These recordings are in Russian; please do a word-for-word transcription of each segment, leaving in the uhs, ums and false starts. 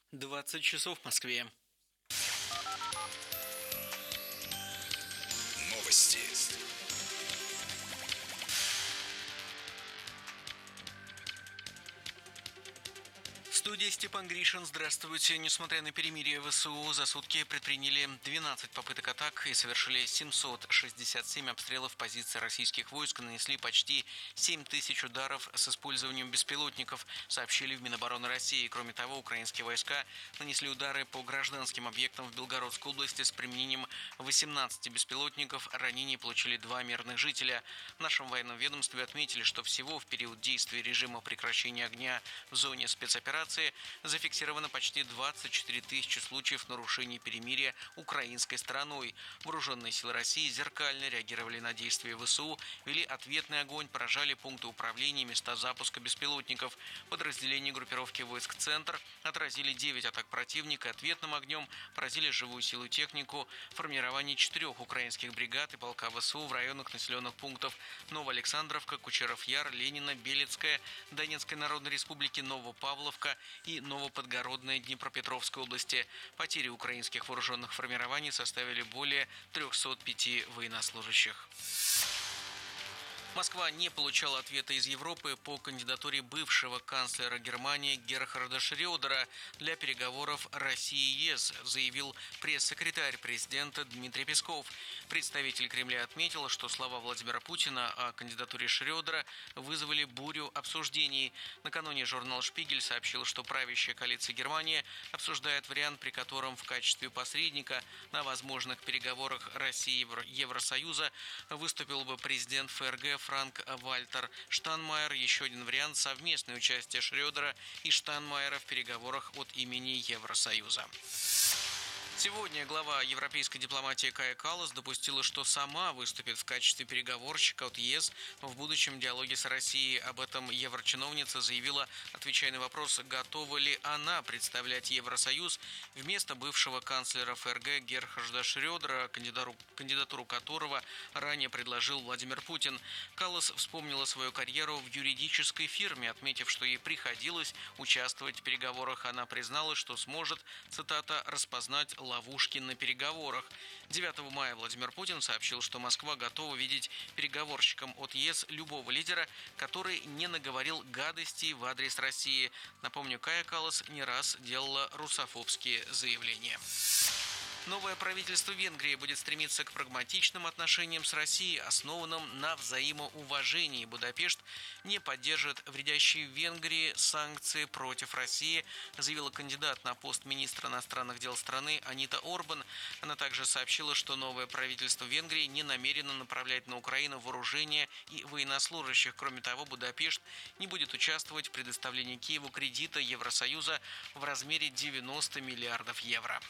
двадцать часов в Москве. Новости. В студии Степан Гришин. Здравствуйте. Несмотря на перемирие, ВСУ за сутки предприняли двенадцать попыток атак и совершили семьсот шестьдесят семь обстрелов позиций российских войск, нанесли почти семь тысяч ударов с использованием беспилотников, сообщили в Минобороны России. Кроме того, украинские войска нанесли удары по гражданским объектам в Белгородской области с применением восемнадцати беспилотников. Ранений получили два мирных жителя. В нашем военном ведомстве отметили, что всего в период действия режима прекращения огня в зоне спецоперации зафиксировано почти двадцать четыре тысячи случаев нарушений перемирия украинской стороной. Вооруженные силы России зеркально реагировали на действия ВСУ, вели ответный огонь, поражали пункты управления, места запуска беспилотников. Подразделения группировки войск «Центр» отразили девять атак противника, ответным огнем поразили живую силу и технику. Формирование четырех украинских бригад и полка ВСУ в районах населенных пунктов Новоалександровка, Кучеров-Яр, Ленина, Белецкая, Донецкой Народной Республики, Новопавловка и Новоподгородная Днепропетровской области. Потери украинских вооруженных формирований составили более трехсот пяти военнослужащих. Москва не получала ответа из Европы по кандидатуре бывшего канцлера Германии Герхарда Шрёдера для переговоров России-ЕС, заявил пресс-секретарь президента Дмитрий Песков. Представитель Кремля отметил, что слова Владимира Путина о кандидатуре Шрёдера вызвали бурю обсуждений. Накануне журнал «Шпигель» сообщил, что правящая коалиция Германии обсуждает вариант, при котором в качестве посредника на возможных переговорах России и Евросоюза выступил бы президент ФРГ Франк-Вальтер Штайнмайер. Еще один вариант – совместное участие Шрёдера и Штайнмайера в переговорах от имени Евросоюза. Сегодня глава европейской дипломатии Кая Каллас допустила, что сама выступит в качестве переговорщика от ЕС в будущем диалоге с Россией. Об этом еврочиновница заявила, отвечая на вопрос, готова ли она представлять Евросоюз вместо бывшего канцлера ФРГ Герхарда Шрёдера, кандидатуру, кандидатуру которого ранее предложил Владимир Путин. Каллас вспомнила свою карьеру в юридической фирме, отметив, что ей приходилось участвовать в переговорах. Она призналась, что сможет, цитата, распознать ловушки на переговорах. девятого мая Владимир Путин сообщил, что Москва готова видеть переговорщиком от ЕС любого лидера, который не наговорил гадостей в адрес России. Напомню, Кая Каллас не раз делала русофобские заявления. Новое правительство Венгрии будет стремиться к прагматичным отношениям с Россией, основанным на взаимоуважении. Будапешт не поддержит вредящие Венгрии санкции против России, заявила кандидат на пост министра иностранных дел страны Анита Орбан. Она также сообщила, что новое правительство Венгрии не намерено направлять на Украину вооружение и военнослужащих. Кроме того, Будапешт не будет участвовать в предоставлении Киеву кредита Евросоюза в размере девяноста миллиардов евро.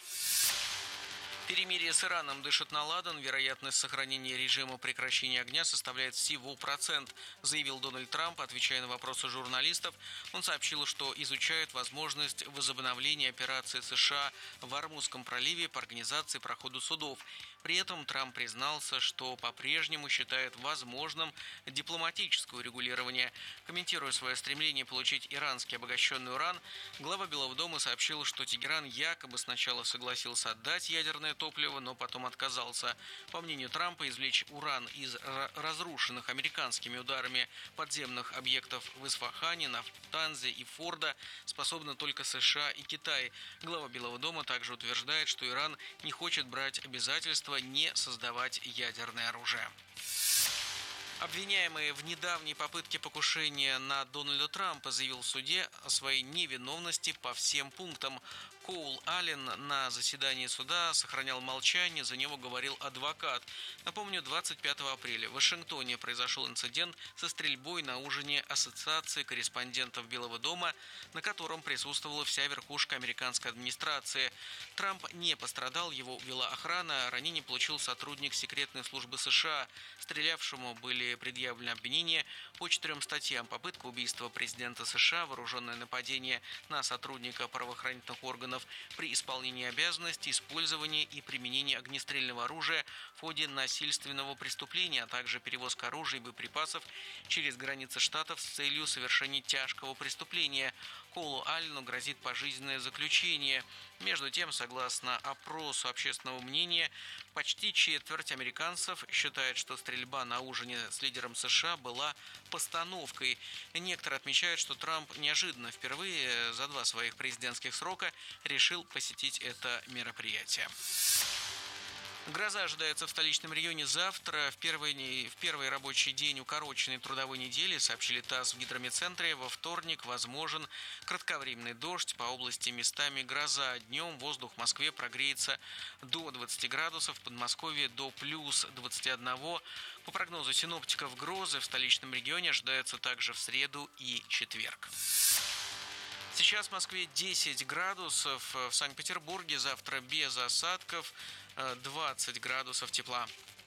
Перемирие с Ираном дышит на ладан. Вероятность сохранения режима прекращения огня составляет всего процент, заявил Дональд Трамп, отвечая на вопросы журналистов. Он сообщил, что изучает возможность возобновления операции США в Ормузском проливе по организации прохода судов. При этом Трамп признался, что по-прежнему считает возможным дипломатическое урегулирование. Комментируя свое стремление получить иранский обогащенный уран, глава Белого дома сообщил, что Тегеран якобы сначала согласился отдать ядерное топливо, но потом отказался. По мнению Трампа, извлечь уран из разрушенных американскими ударами подземных объектов в Исфахане, Нафтанзе и Фордо способны только США и Китай. Глава Белого дома также утверждает, что Иран не хочет брать обязательства не создавать ядерное оружие. Обвиняемый в недавней попытке покушения на Дональда Трампа заявил в суде о своей невиновности по всем пунктам. Коул Аллен на заседании суда сохранял молчание, за него говорил адвокат. Напомню, двадцать пятого апреля в Вашингтоне произошел инцидент со стрельбой на ужине Ассоциации корреспондентов Белого дома, на котором присутствовала вся верхушка американской администрации. Трамп не пострадал, его вела охрана, ранение получил сотрудник секретной службы США. Стрелявшему были предъявлены обвинения по четырем статьям: попытка убийства президента США, вооруженное нападение на сотрудника правоохранительных органов при исполнении обязанностей, использование и применение огнестрельного оружия в ходе насильственного преступления, а также перевозка оружия и боеприпасов через границы штатов с целью совершения тяжкого преступления. Колу Аллену грозит пожизненное заключение. Между тем, согласно опросу общественного мнения, почти четверть американцев считает, что стрельба на ужине с лидером США была постановкой. Некоторые отмечают, что Трамп неожиданно впервые за два своих президентских срока решил посетить это мероприятие. Гроза ожидается в столичном регионе завтра. В первый, в первый рабочий день укороченной трудовой недели, сообщили ТАСС в гидрометцентре, во вторник возможен кратковременный дождь, по области местами гроза. Днем воздух в Москве прогреется до двадцати градусов, в Подмосковье до плюс двадцати одного. По прогнозу синоптиков, грозы в столичном регионе ожидаются также в среду и четверг. Сейчас в Москве десять градусов, в Санкт-Петербурге завтра без осадков двадцать градусов тепла.